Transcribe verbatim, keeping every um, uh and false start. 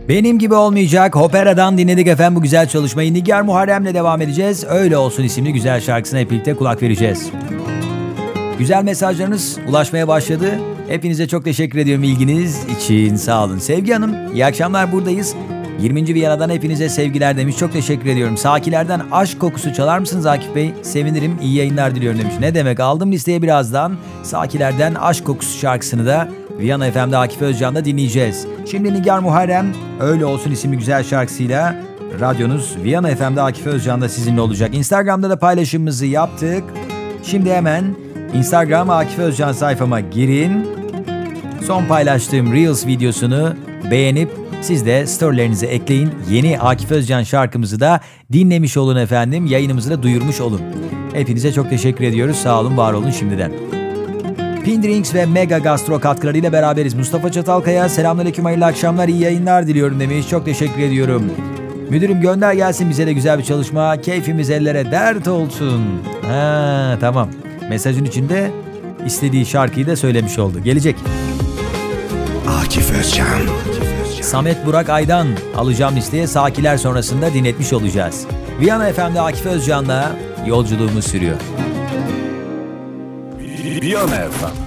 Benim gibi olmayacak. Hopera'dan dinledik efendim bu güzel çalışmayı. Nigar Muharrem'le devam edeceğiz. Öyle Olsun isimli güzel şarkısına hep birlikte kulak vereceğiz. Güzel mesajlarınız ulaşmaya başladı. Hepinize çok teşekkür ediyorum ilginiz için. Sağ olun. Sevgi Hanım, iyi akşamlar, buradayız. yirminci Viyana'dan hepinize sevgiler demiş. Çok teşekkür ediyorum. Sakilerden Aşk Kokusu çalar mısınız Akif Bey? Sevinirim. İyi yayınlar diliyorum demiş. Ne demek? Aldım listeye birazdan. Sakilerden Aşk Kokusu şarkısını da Viyana F M'de Akif Özcan'da dinleyeceğiz. Şimdi Nigar Muharrem Öyle Olsun isimli güzel şarkısıyla radyonuz Viyana F M'de Akif Özcan'da sizinle olacak. Instagram'da da paylaşımımızı yaptık. Şimdi hemen Instagram Akif Özcan sayfama girin. Son paylaştığım Reels videosunu beğenip siz de storylerinize ekleyin. Yeni Akif Özcan şarkımızı da dinlemiş olun efendim. Yayınımızı da duyurmuş olun. Hepinize çok teşekkür ediyoruz. Sağ olun, var olun şimdiden. Pindrinks ve Mega Gastro katkılarıyla beraberiz. Mustafa Çatalkaya, selamünaleyküm, hayırlı akşamlar, iyi yayınlar diliyorum demiş. Çok teşekkür ediyorum. Müdürüm gönder gelsin bize de güzel bir çalışma. Keyfimiz ellere dert olsun. Ha, tamam. Mesajın içinde istediği şarkıyı da söylemiş oldu. Gelecek. Akif Özcan. Samet Burak Aydan alacağım listeye, Sakiler sonrasında dinletmiş olacağız. Viyana F M'de Akif Özcan'la yolculuğumuz sürüyor. Viyana F M.